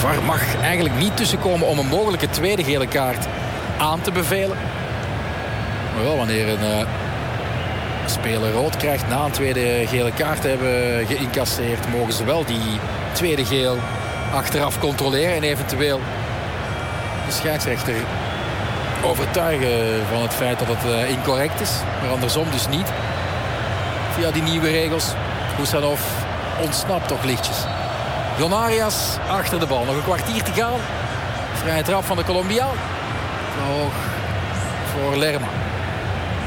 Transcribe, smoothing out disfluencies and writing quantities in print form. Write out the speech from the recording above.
VAR mag eigenlijk niet tussenkomen om een mogelijke tweede gele kaart aan te bevelen. Maar wel wanneer een speler rood krijgt na een tweede gele kaart te hebben geïncasseerd, mogen ze wel die tweede geel achteraf controleren en eventueel de scheidsrechter overtuigen van het feit dat het incorrect is. Maar andersom dus niet. Via die nieuwe regels. Husanov ontsnapt toch lichtjes. Jon Arias achter de bal. Nog een kwartier te gaan. Vrije trap van de Colombiaan. Hoog voor Lerma.